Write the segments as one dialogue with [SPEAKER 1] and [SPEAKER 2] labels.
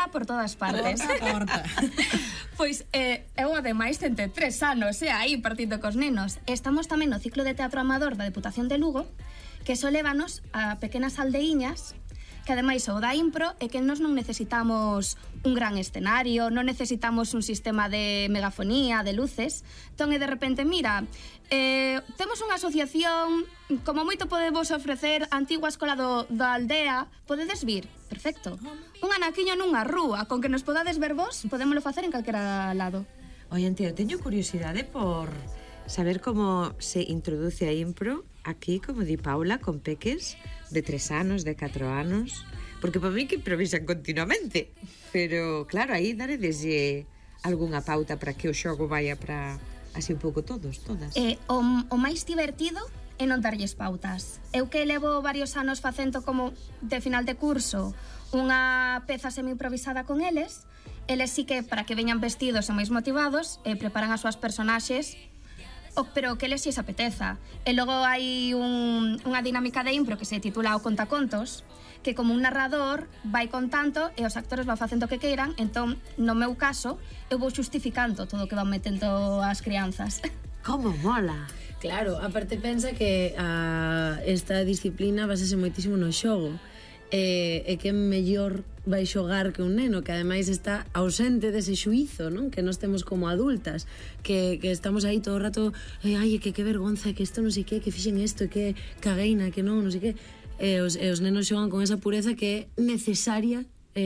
[SPEAKER 1] pólvora por todas partes. Pois eu ademais tente 3 anos, aí partindo cos nenos. Estamos tamén no ciclo de teatro amador da Deputación de Lugo, que só lévanos a pequenas aldeiñas, que ademais o da impro é que nós non necesitamos un gran escenario, non necesitamos un sistema de megafonía, de luces. Entón, de repente, mira, temos unha asociación, como moito podemos ofrecer a antigua escola da aldea, podedes vir, perfecto. Un anaquiño nunha rúa, con que nos podades ver vos, podémoslo facer en calquera lado.
[SPEAKER 2] Oye, Anteo, teño curiosidade por saber como se introduce a impro aquí, como di Paula, con peques de 3 anos, de 4 anos, porque para mí que improvisan continuamente, pero claro, aí daredeslle algunha pauta para que o xogo vaya para así un pouco todas.
[SPEAKER 1] O máis divertido é non darlles pautas. Eu que levo varios anos facendo como de final de curso unha peza semi-improvisada con eles sí que para que veñan vestidos e máis motivados preparan as súas personaxes, pero que eles si apeteza. E logo hai unha dinámica de impro que se titula o contacontos, que como un narrador vai contando e os actores van facendo o que queiran. Entón, no meu caso, eu vou justificando todo o que van metendo as crianzas.
[SPEAKER 2] Como mola!
[SPEAKER 3] Claro, aparte pensa que esta disciplina basase moitísimo no xogo. E que mellor vai xogar que un neno que ademais está ausente dese xuízo, non? Que nós temos como adultas, que estamos aí todo o rato, ai, que vergonza, que isto non sei que fixen isto, que cagueina, que non sei que. E os nenos xogan con esa pureza que é necesaria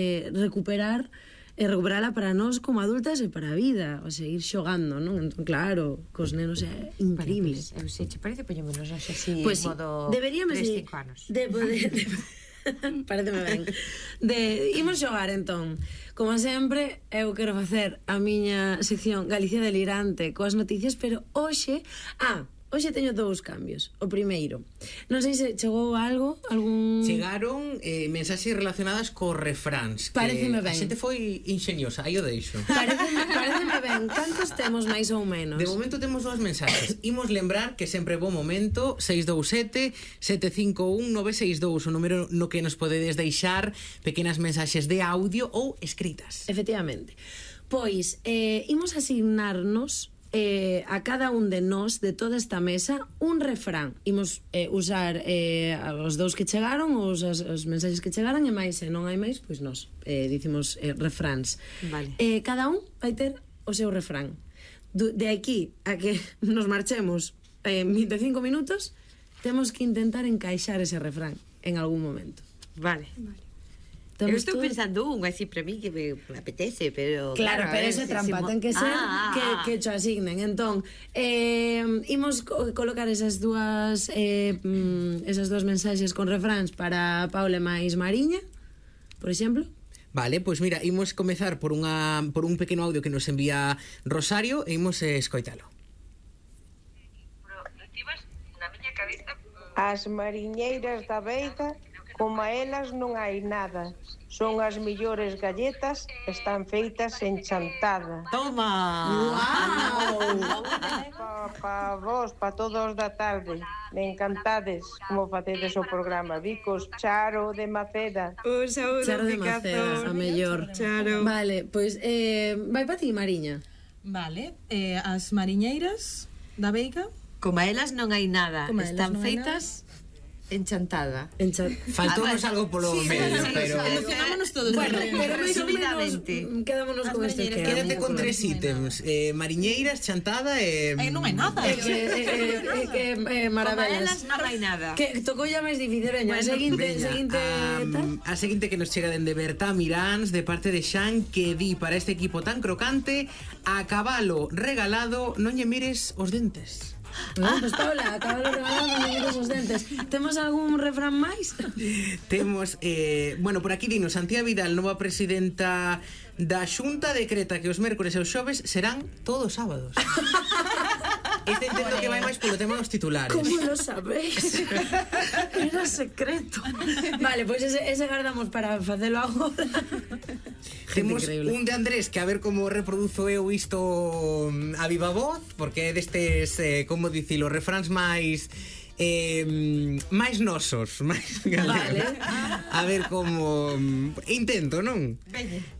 [SPEAKER 3] recuperala para nós como adultas e para a vida, o sea, ir xogando, non? Entón, claro, cos nenos é increíble.
[SPEAKER 2] Bueno, pues, se che parece, poñémonos así
[SPEAKER 3] pues,
[SPEAKER 2] en modo 3-5 anos.
[SPEAKER 3] Pareceme ben. Imos xogar, entón. Como sempre, eu quero facer a miña sección Galicia Delirante coas noticias, pero hoxe teño 2 cambios. O primeiro, non sei se chegou algo,
[SPEAKER 4] Chegaron mensaxes relacionadas co refráns.
[SPEAKER 3] Pareceme ben.
[SPEAKER 4] A xente foi ingeniosa, aí o deixo.
[SPEAKER 3] Pareceme ben. Cantos temos máis ou menos?
[SPEAKER 4] De momento temos 2 mensaxes. Imos lembrar que sempre é bo momento 627-751-962, o número no que nos podedes deixar pequenas mensaxes de audio ou escritas.
[SPEAKER 3] Efectivamente. Pois, imos asignarnos a cada un de nós, de toda esta mesa, un refrán. Imos usar os 2 que chegaron, os mensaxes que chegaron, e máis, se non hai máis, pois nós dicimos refráns.
[SPEAKER 2] Vale.
[SPEAKER 3] Cada un vai ter o seu refrán. De aquí a que nos marchemos 25 minutos, temos que intentar encaixar ese refrán en algún momento.
[SPEAKER 2] Vale. Eu estou pensando así para mí que me apetece, pero...
[SPEAKER 3] Claro, pero ese trampa, ten que ser que cho asignen. Entón, imos colocar esas dúas mensaxes con refráns para Paula máis Mariña, por exemplo.
[SPEAKER 4] Vale, pois mira, imos comezar por un pequeno audio que nos envía Rosario e imos escoitalo.
[SPEAKER 5] As mariñeiras da Veiga, como a elas non hai nada. Son as millores galletas, están feitas en chantada.
[SPEAKER 2] Toma!
[SPEAKER 3] Wow!
[SPEAKER 5] Pa vos, pa todos da tarde. Me encantades como facedes o programa. Vicos, Charo de Maceda.
[SPEAKER 3] Charo de Maceda, a mellor.
[SPEAKER 5] Charo.
[SPEAKER 3] Vale, pois vai pa ti, Mariña.
[SPEAKER 6] Vale, as mariñeiras da Veiga,
[SPEAKER 2] Como a elas non hai nada, están
[SPEAKER 6] non hai
[SPEAKER 2] feitas enchantada.
[SPEAKER 4] Faltounos algo polo medio, pero...
[SPEAKER 6] emocionámonos todos.
[SPEAKER 3] Bueno, pero máis ou menos
[SPEAKER 2] Resumidamente.
[SPEAKER 3] quedámonos con este que
[SPEAKER 4] Quédate con 3 ítems, mariñeiras, chantada e...
[SPEAKER 6] Non hai nada.
[SPEAKER 3] maravillas.
[SPEAKER 2] Non hai nada.
[SPEAKER 3] Que tocou ya máis difícil, veña,
[SPEAKER 4] Bueno,
[SPEAKER 3] seguinte
[SPEAKER 4] a seguinte que nos chega dende Berta Miráns, de parte de Xan, que di para este equipo tan crocante: a cabalo regalado non lle mires os dentes.
[SPEAKER 3] Pues Paula, acaba de regalar os dentes. Temos algún refrán máis?
[SPEAKER 4] Temos, bueno, por aquí dinos Antía Vidal, nova presidenta da Xunta, decreta que os mércores e os xoves serán todos sábados. Este intento que vai máis polo tema dos titulares.
[SPEAKER 3] Como lo sabéis? Era secreto. Vale, pois ese guardamos para facelo agora.
[SPEAKER 4] Temos un de Andrés que a ver como reproduzo eu isto a viva voz, porque é destes, como dicilo, refráns máis nosos, máis galegos.
[SPEAKER 3] Vale.
[SPEAKER 4] A ver como intento, non?